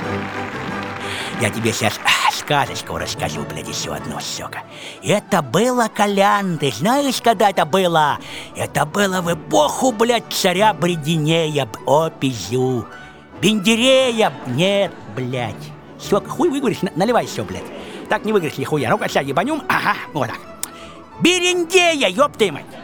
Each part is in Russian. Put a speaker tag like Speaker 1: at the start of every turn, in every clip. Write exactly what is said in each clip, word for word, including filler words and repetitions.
Speaker 1: Я тебе сейчас а, сказочку расскажу, блядь, еще одну, сука. Это было, Колян, ты знаешь, когда это было? Это было в эпоху, блядь, царя Брединея, опизю. Бендерея, нет, блядь. Сука, хуй выговоришь, наливай все, блядь. Так не выиграешь нихуя. Ну-ка, сейчас ебанем. Ага, вот так. Берендея, ёб ты мать.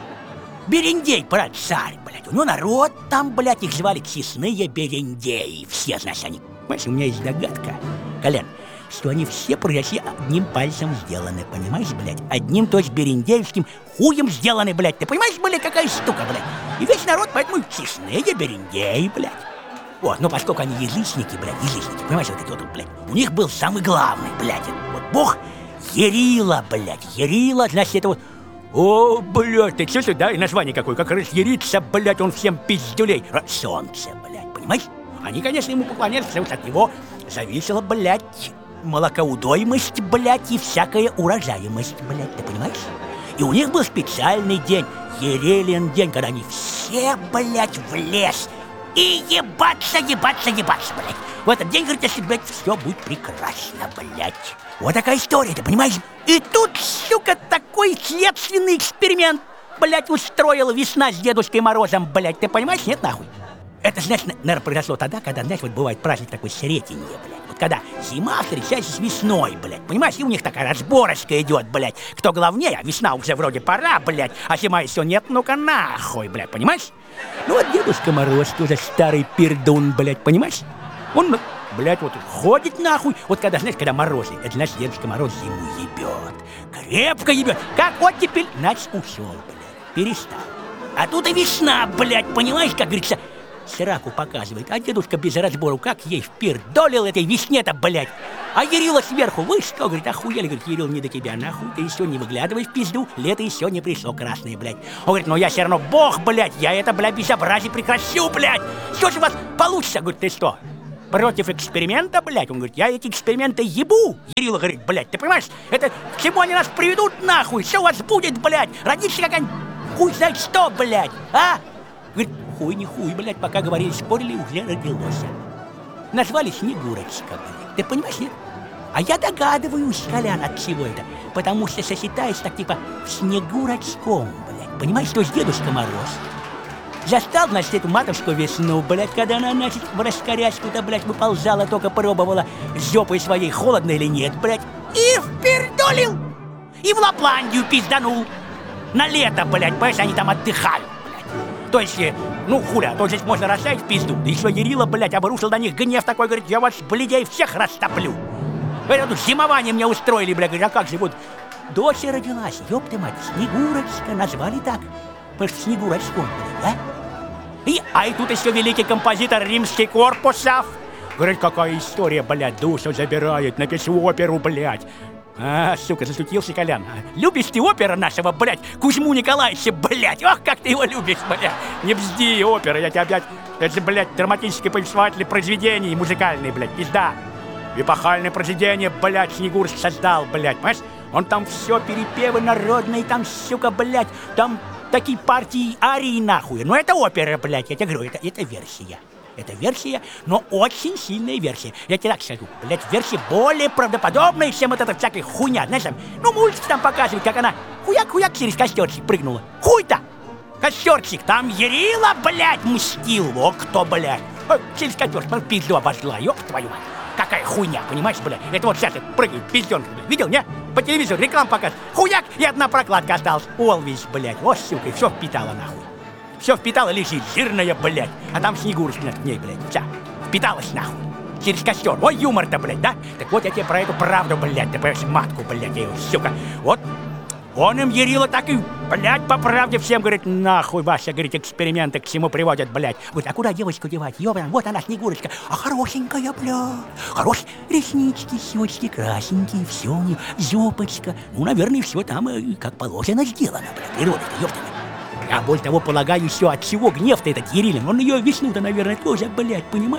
Speaker 1: Берендей, брат, царь, блядь. У него народ там, блядь, их звали честные берендеи. Все, значит, они... Понимаешь, у меня есть догадка, Колян, что они все произошли одним пальцем сделаны, понимаешь, блядь? Одним, то есть, берендеевским хуем сделаны, блядь. Ты понимаешь, блядь, какая штука, блядь? И весь народ, поэтому честные берендеи, блядь. Вот, но поскольку они язычники, блядь, язычники, понимаешь, вот эти вот, блядь, у них был самый главный, блядь, вот бог Ярила, блядь, Ярила, значит, это вот... О, блядь, ты чувствуешь, да, и название какое, как разъярится, блядь, он всем пиздюлей. Солнце, блядь, понимаешь? Они, конечно, ему поклонялись, потому что от него зависела, блядь, молокоудоимость, блядь, и всякая урожаемость, блядь, ты понимаешь? И у них был специальный день, Ерелин день, когда они все, блядь, в лес и ебаться, ебаться, ебаться, блядь. В этот день, говорит, если, блядь, все будет прекрасно, блядь. Вот такая история, ты понимаешь? И тут, сука, такой следственный эксперимент, блядь, устроила весна с Дедушкой Морозом, блядь, ты понимаешь? Нет, нахуй? Это, значит, наверное, произошло тогда, когда, знаешь, вот бывает праздник такой Сретенье, блядь. Вот когда зима встречается с весной, блядь. Понимаешь, и у них такая разборочка идет, блядь. Кто главнее, а весна уже вроде пора, блядь, а зима еще нет, ну-ка нахуй, блядь, понимаешь? Ну вот Дедушка Мороз тоже старый пердун, блядь, понимаешь? Он, блядь, вот ходит нахуй. Вот когда, знаешь, когда морозы, это значит, Дедушка Мороз зиму ебет. Крепко ебет. Как оттепель, значит, ушел, блядь, перестал. А тут и весна, блядь, понимаешь, как говорится, сраку показывает, а дедушка без разбору как ей впердолил этой весне-то, блядь. А Ярила сверху, вы что, говорит, охуели, говорит, Ярил, не до тебя, нахуй, ты еще не выглядывай в пизду, лето еще не пришло красное, блядь. Он говорит, ну я все равно бог, блядь, я это, блядь, безобразие прекращу, блядь. Что же у вас получится, говорит, ты что, против эксперимента, блядь? Он говорит, я эти эксперименты ебу. Ярила говорит, блядь, ты понимаешь, это к чему они нас приведут, нахуй, что у вас будет, блядь, родится какая-нибудь хуй знает что, блядь, а? Говорит, хуй не хуй, блядь, пока говорили, спорили, уже родилось. Назвали Снегурочка, блядь. Ты понимаешь, нет? А я догадываюсь, Колян, от чего это. Потому что сосчитаешь так, типа, в Снегурочком, блядь. Понимаешь, что с Дедушка Мороз застал, значит, эту матушку весну, блядь, когда она, значит, в раскорячку-то, блядь, выползала, только пробовала жопой своей, холодно или нет, блядь. И впердолил! И в Лапландию пизданул. На лето, блядь, понимаешь, они там отдыхают. То есть, ну, хуля, то здесь можно расставить в пизду. Да еще Ярила, блядь, обрушил на них гнев такой, говорит, я вас, блядей, всех растоплю. Это тут зимование мне устроили, блядь, говорит, а как же, вот, дочь родилась, ёб ты мать, Снегурочка, назвали так, потому что Снегурочком, блядь, а? И, а и тут еще великий композитор Римский Корпусов. Говорит, какая история, блядь, душу забирает, напишу оперу, блядь. А, сука, засутился, Колян. Любишь ты опера нашего, блядь, Кузьму Николаевича, блядь? Ох, как ты его любишь, блядь. Не бзди, опера, я тебя, блядь, это же, блядь, драматические повествователи произведений музыкальные, блядь, пизда. Эпохальное произведение, блядь, Снегурочка создал, блядь, понимаешь? Он там все, перепевы народные, там, сука, блядь, там такие партии арии, нахуй. Ну, это опера, блядь, я тебе говорю, это, это версия. Это версия, но очень сильная версия. Я тебе так скажу, блядь, версия более правдоподобная, чем вот эта всякая хуйня. Знаешь, там, ну, мультик там показывает, как она хуяк-хуяк через костерчик прыгнула. Хуй-то! Костерчик, там Ярила, блядь, мстил. Во кто, блядь. Ой, через костерчик, пизду обожгла, ёб твою мать. Какая хуйня, понимаешь, блядь? Это вот сейчас прыгает, пиздёнка, блядь. Видел, не? По телевизору рекламу показывает. Хуяк, и одна прокладка осталась. Олвись, блядь, вот, сука, и все впитала, нахуй. Все впитала, лежит, жирная, блядь. А там Снегурочка к ней, блядь, вся впиталась, нахуй. Через костер. Ой, юмор-то, блядь, да? Так вот я тебе про эту правду, блядь, ты понимаешь, матку, блядь, я ее, сука. Вот он им Ярила так и, блядь, по правде всем говорит, нахуй ваши, говорит, эксперименты к чему приводят, блядь. Говорит, а куда девочку девать? Ёбана, вот она, Снегурочка. А хорошенькая, блядь. Хорош, реснички, щечки красненькие, все у нее, зёпочка. Ну, наверное, все там, как положено, сделано, блядь, природа-то, ёптана. А более того, полагаю, все, от чего гнев-то этот Ярилин? Он ее весну-то, наверное, тоже, блядь, понимаешь?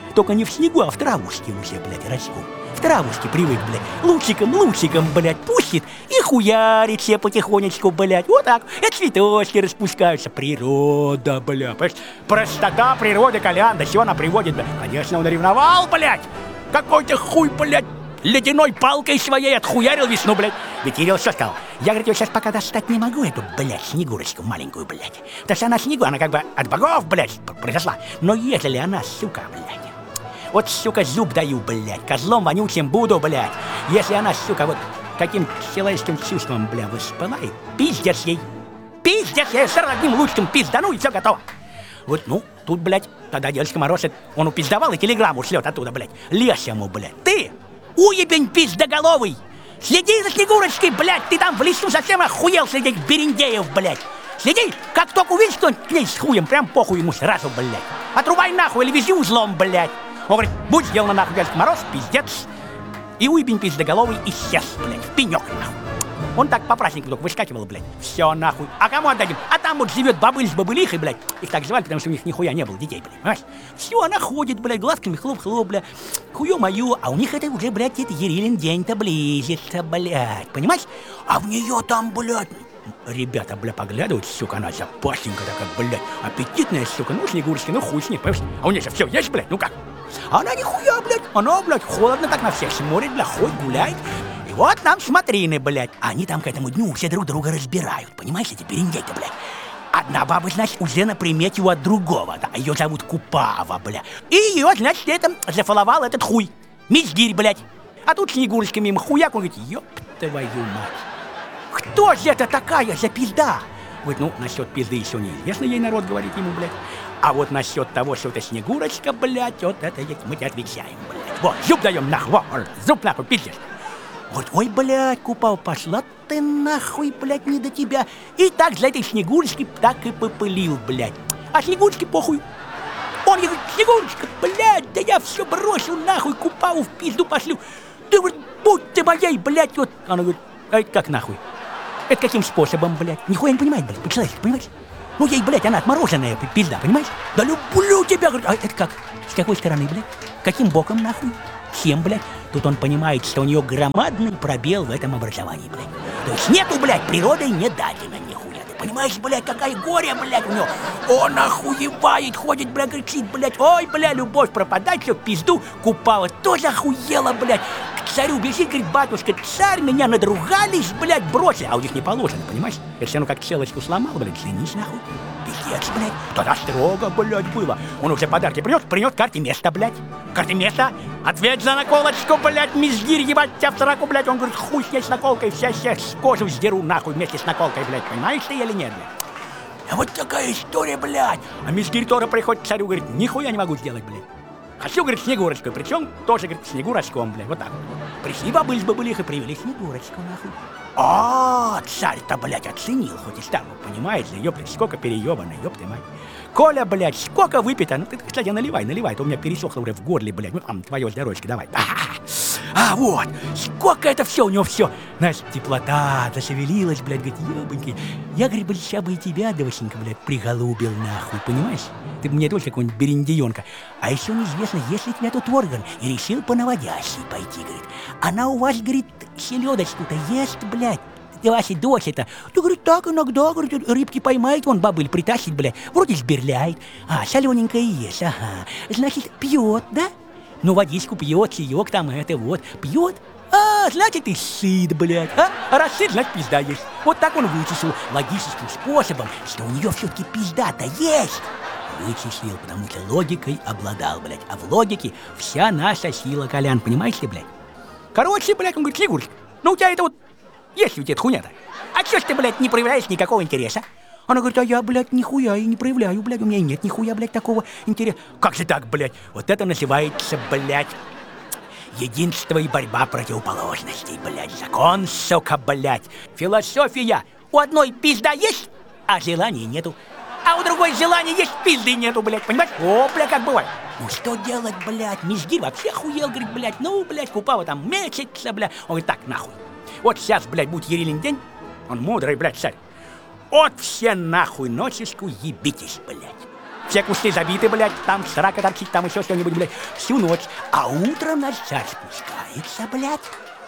Speaker 1: Только не в снегу, а в травушке уже, блядь, расту. В травушке привык, блядь, лучиком, лучиком, блядь, пустит и хуярит себе потихонечку, блядь. Вот так. И цветочки распускаются. Природа, блядь. Простота природы, Колян. Да чего она приводит, блядь? Конечно, он ревновал, блядь. Какой-то хуй, блядь, ледяной палкой своей отхуярил весну, блядь. Ведь Кирилл что сказал? Я, говорит, ее сейчас пока достать не могу, эту, блядь, Снегурочку маленькую, блядь. Потому что она снегу, она как бы от богов, блядь, произошла. Но ежели она, сука, блядь, вот, сука, зуб даю, блядь, козлом вонючим буду, блядь. Если она, сука, вот каким человеческим чувством, бля, воспылает, пиздец ей. Пиздец ей, с одним лучшим пиздану, и все готово. Вот, ну, тут, блядь, тогда Дедушка Мороз, он упиздавал и телеграмму шлет оттуда, блядь. Лес ему, блядь. Ты, уебень пиздоголовый, следи за Снегурочкой, блядь, ты там в лесу совсем охуел среди этих берендеев, блядь. Следи, как только увидишь кто-нибудь к ней с хуем, прям похуй ему сразу, блядь. Отрубай нахуй или вези узлом, блядь. Он говорит, будь сделано нахуй, Дедушка Мороз, пиздец. И уебень пиздоголовый исчез, блядь, в пенек, нахуй. Он так по праздникам только выскакивал, блядь. Все, нахуй. А кому отдадим? А там вот живет бабыль с бабылихой, блядь. Их так звали, потому что у них нихуя не было детей, блядь. Понимаешь? Все, она ходит, блядь, глазками хлоп-хлоп, блядь. Хую мою. А у них это уже, блядь, это Ерилин день-то близится, блядь. Понимаешь? А в нее там, блядь, ребята, бля, поглядывают, сука, она запасенькая такая, блядь. Аппетитная, сука. Ну, Снегурочка, ну хуй с ней, понимаешь? А у нее же все есть, блядь, ну как? А она нихуя, блядь. Она, блядь, холодно так на всех смотрит, блядь, ходит, гуляет. Вот нам смотрины, блядь. Они там к этому дню все друг друга разбирают. Понимаешь, эти берендей-то, блядь. Одна баба, значит, уже на примете у от другого. Да, ее зовут Купава, блядь. И ее, значит, это зафаловал этот хуй. Мизгирь, блядь. А тут Снегурочка мимо хуяк, он говорит, ёб твою мать. Кто же это такая за пизда? Вот, ну, насчет пизды еще неизвестно, ей народ говорит ему, блядь. А вот насчет того, что это Снегурочка, блядь, вот это мы тебе отвечаем, блядь. Вот, зуб даем нахуй, вот, зуб нахуй, пиздец. Вот, ой, блядь, Купава, пошла ты нахуй, блядь, не до тебя. И так за этой Снегурочкой так и попылил, блядь. А Снегурочке похуй. Он ей говорит, Снегурочка, блядь, да я все бросил нахуй, Купаву в пизду пошлю. Ты, говорит, будь ты моей, блядь, вот. Она говорит, а это как нахуй? Это каким способом, блядь? Нихуя не понимает, блядь, по-человечески, понимаешь? Ну, ей, блядь, она отмороженная пизда, понимаешь? Да люблю тебя, говорит. А это как? С какой стороны, блядь? Каким боком, нахуй? Чем, блядь? Тут он понимает, что у нее громадный пробел в этом образовании, блядь. То есть нету, блядь, природой не дадено нихуя. Ты понимаешь, блядь, какая горе, блядь, у него? Он охуевает, ходит, блядь, кричит, блядь. Ой, блядь, любовь пропадает, все, пизду. Купава тоже охуела, блядь. К царю бежит, говорит, батюшка, царь, меня надругались, блядь, бросили. А у них не положено, понимаешь? Если оно как целочку сломал, блядь, ценись, нахуй. Пиздец, блядь. Тогда строго, блядь, было. Он уже подарки принес, принес карте места, блядь. Карте места. Ответь за наколочку, блядь, мизгирь, ебать тебя в сраку, блядь. Он говорит, хуй с ней с наколкой, вся всех с кожу сдеру нахуй вместе с наколкой, блядь. Понимаешь ты или нет, блядь? А вот такая история, блядь. А мизгирь тоже приходит к царю, говорит, нихуя не могу сделать, блядь. Хочу, говорит, Снегурочку, причем тоже, говорит, Снегурочком, блядь, вот так вот. Пришли бабыль с бабылихой, привели Снегурочку, нахуй. А, царь-то, блядь, оценил, хоть и старую, понимаешь ли, ёптать, сколько переёбано, ёпты мать. Коля, блядь, сколько выпито, ну ты, кстати, наливай, наливай, то у меня пересохло уже в горле, блядь, ну там, твое здоровечко, давай. А, вот, сколько это все у него все, знаешь, теплота, зашевелилась, блядь, говорит, ёбаньки. Я, говорит, блядь, сейчас бы и тебя, доченька, блядь, приголубил, нахуй, понимаешь? Ты бы мне тоже какой-нибудь берендеёнка. А еще неизвестно, если тебя тут орган, и решил по наводящей пойти, говорит. Она у вас, говорит, селедочку-то ест, блядь. Ваша дочь-то. Ты, говорит, так иногда, говорит, рыбки поймает, он бабыль притащит, блядь, вроде сберляет. А, солененькая ест, ага. Значит, пьет, да? Ну, водичку пьет, чаек там, это вот, пьет. А, значит, ты сыт, блядь, а? А раз сыт, значит, пизда есть. Вот так он вычислил логическим способом, что у нее все-таки пизда-то есть. Вычислил, потому что логикой обладал, блядь. А в логике вся наша сила, Колян, понимаешь ты, блядь? Короче, блядь, он говорит, Снегурочка, ну у тебя это вот, есть у тебя эта хуйня-то? А чё ж ты, блядь, не проявляешь никакого интереса? Она говорит, а я, блядь, нихуя и не проявляю, блядь, у меня и нет нихуя, блядь, такого интереса. Как же так, блядь? Вот это называется, блядь, единство и борьба противоположностей, блядь. Закон, сука, блядь. Философия. У одной пизда есть, а желания нету. А у другой желания есть, пизды нету, блядь, понимаешь? О, блядь, как бывает. Ну что делать, блядь? Мизгирь вообще хуел, говорит, блядь. Ну, блядь, Купава там мечется, блядь. Он говорит, так, нахуй. Вот сейчас, блядь, будет Ерилин день. Он мудрый, блядь, царь. Вот все нахуй ночечку ебитесь, блядь. все кусты забиты, блядь, там срака торчит, там еще что-нибудь, блядь, всю ночь. А утром наш царь спускается, блядь,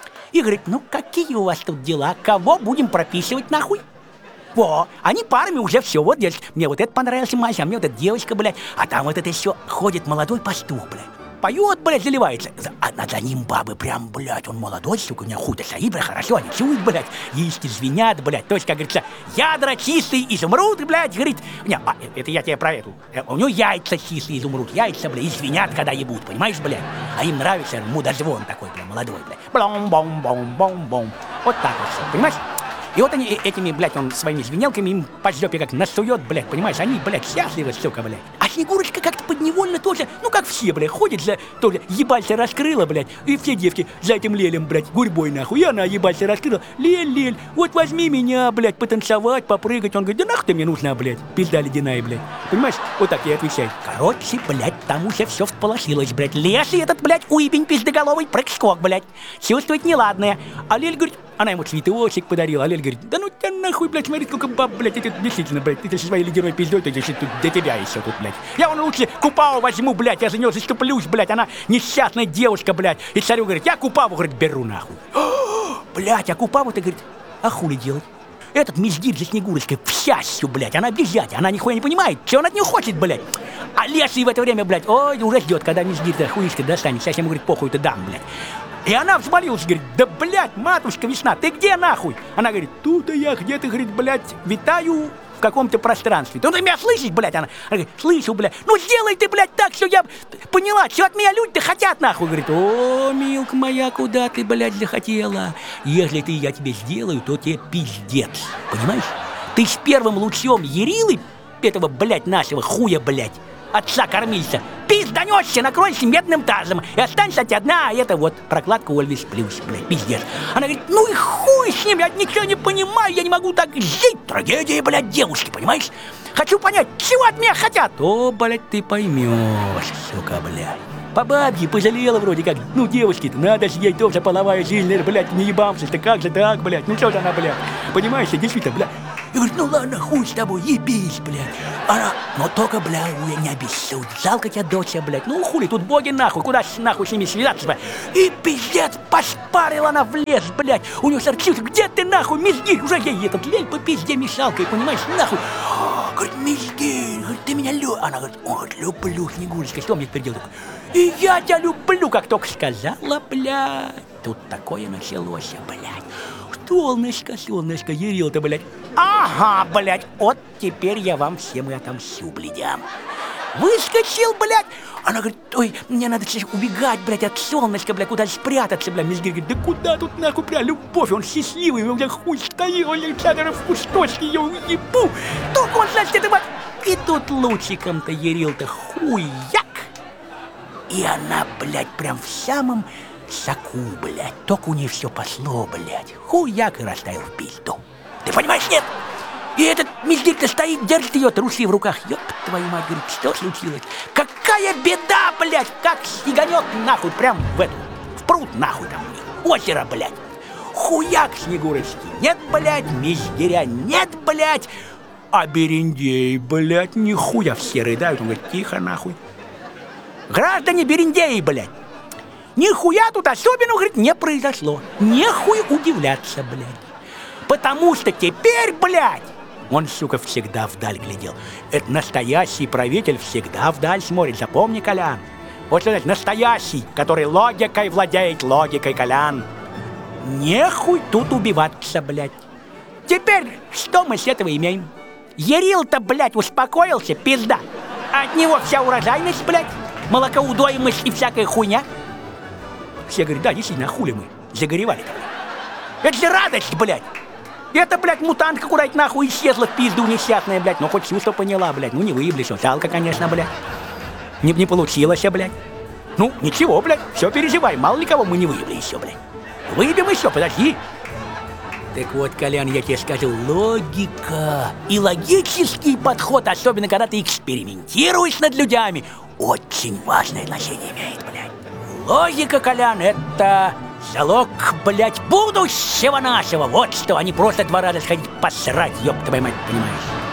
Speaker 1: и говорит, ну какие у вас тут дела, кого будем прописывать нахуй? Во, они парами уже все, вот, дескать, мне вот это понравился мальчик, а мне вот эта девочка, блядь, а там вот это еще ходит молодой пастух, блядь. Поет, блядь, заливается. А за ним бабы прям, блядь, он молодой, сука, у меня хуй-то стоит, блядь, хорошо, они чуют, блядь, яички звенят, блядь. То есть, как говорится, ядра чистый изумруд, блядь, говорит. Не, а, это я тебе про эту. У него яйца чистый изумруд, яйца, блядь, и звенят, когда ебут, понимаешь, блядь? А им нравится мудозвон такой, блядь, молодой, блядь. Блом-бом-бом-бом-бом. Вот так вот все, понимаешь? И вот они этими, блядь, он своими звенелками им по жопе как насует, блядь, понимаешь? Они, блядь, счастливы, сука, блядь. А Снегурочка как-то подневольно тоже, ну как все, блядь, ходит за, тоже ебальца раскрыла, блядь, и все девки за этим лелем, блядь, гурьбой нахуй. И она ебальца раскрыла, лель-лель, вот возьми меня, блядь, потанцевать, попрыгать. Он говорит, да нахуй ты мне нужна, блядь, пизда ледяная, блядь. Понимаешь? Вот так я отвечаю. Короче, блядь, там уже все всполошилось, блядь. Лес и этот, блядь, уебень пиздоголовый прыг-скок, блядь. Чувствует неладное. А Лель говорит, она ему цветочек подарила, а Лель говорит, да ну тебя нахуй, блядь, смотри, сколько баб, блядь, это действительно, блядь, ты со своей ледяной пиздой, ты здесь тут до тебя еще тут, блядь. Я вон лучше Купаву возьму, блядь, я за нее заступлюсь, блядь, она несчастная девушка, блядь. И царю говорит, я Купаву, говорит, беру нахуй. Блядь, а Купаву-то, говорит, а хули делать? Этот мизгирь за Снегурочкой в счастью, блядь, она бежать, она нихуя не понимает, что она от нее хочет, блядь. А Леший в это время, блядь, ой, уже ждет, когда мизгирь-то хуишка достанет, сейчас ему, говорит, похуй-то дам, блядь. И она взмолилась, говорит, да, блядь, матушка весна, ты где нахуй? Она говорит, тут-то я где-то, говорит, блядь, витаю в каком-то пространстве. Ну ты меня слышишь, блядь? Она, она говорит, слышу, блядь. Ну сделай ты, блядь, так, что я поняла, что от меня люди-то хотят, нахуй. Говорит, о, милка моя, куда ты, блядь, захотела? Если ты я тебе сделаю, то тебе пиздец, понимаешь? Ты с первым лучом Ярилы, этого, блядь, нашего хуя, блядь, отца-кормильца, пизданешься, накройся медным тазом и останешься одна, а это вот прокладка Ольвис Плюс, блядь, пиздец. Она говорит, ну и хуй с ним, я ничего не понимаю, я не могу так жить. Трагедия, блядь, девушки, понимаешь? Хочу понять, чего от меня хотят. О, блядь, ты поймешь, сука, блядь. По бабье пожалела вроде как, ну девушки-то, надо же ей тоже половая жизнь, блядь, не ебамся-то, как же так, блядь, ну что же она, блядь, понимаешь, действительно, блядь. И говорит, ну ладно, хуй с тобой, ебись, блядь. Она, но только, блядь, не обессудь. Жалко тебя, дочь, блядь. Ну хули, тут боги нахуй, куда с нахуй с ними связаться, блядь. И пиздец, пошпарила она в лес, блядь. У нее сердцуется, где ты нахуй, мизгирь? Уже ей этот лель по пизде мешалкой, понимаешь, нахуй. Говорит, мизгирь, говорит, ты меня любишь. Она говорит, о, люблю, Снегурочка, что мне теперь делать? И я тебя люблю, как только сказала, блядь. Тут такое началось, блядь. Солнышко, солнышко, Ярил-то, блядь. Ага, блядь, вот теперь я вам всем и отомщу, блядям. Выскочил, блядь. Она говорит, ой, мне надо сейчас убегать, блядь, от солнышка, блядь, куда спрятаться, блядь. Мизгирь говорит, да куда тут нахуй, блядь, любовь, он счастливый, у меня хуй стоит, Александр в кусточке, я уебу. Только он, значит, это вот. И тут лучиком-то Ярил-то хуяк. И она, блядь, прям в самом соку, блядь. Только у нее все пошло, блядь. Хуяк и растаял в пизду. Ты понимаешь, нет? И этот мизгирь-то стоит, держит ее трусы в руках. Ёб твою мать, говорит, что случилось? Какая беда, блядь, как снеганет нахуй, прям в эту, в пруд нахуй там, озеро, блядь. Хуяк Снегурочки нет, блядь, мизгиря нет, блядь. А Берендей, блядь, нихуя все рыдают. Он говорит, тихо нахуй. Граждане Берендеи, блядь. Нихуя тут особенно, говорит, не произошло. Нехуй удивляться, блядь. Потому что теперь, блядь, он, сука, всегда вдаль глядел. Это настоящий правитель всегда вдаль смотрит. Запомни, Колян. Вот что это настоящий, который логикой владеет, логикой, Колян. Нехуй тут убиваться, блядь. Теперь что мы с этого имеем? Ярил-то, блядь, успокоился, пизда. От него вся урожайность, блядь, молокоудоимость и всякая хуйня. Все говорят, да, действительно, хули мы загоревали-то, блядь. Это же радость, блядь. Это, блядь, мутантка куда-то нахуй исчезла в пизду несчастная, блядь. Ну, хоть чувство поняла, блядь. Ну, не выеблись, жалко, конечно, блядь. Не, не получилось, блядь. Ну, ничего, блядь, все переживаем. Мало ли кого мы не выебли еще, блядь. Выебем еще, подожди. Так вот, Колян, я тебе скажу, логика и логический подход, особенно когда ты экспериментируешь над людьми, очень важное значение имеет, блядь. Логика, Колян, это залог, блядь, будущего нашего. Вот что, а не просто два раза сходить посрать, ёб твою мать, понимаешь?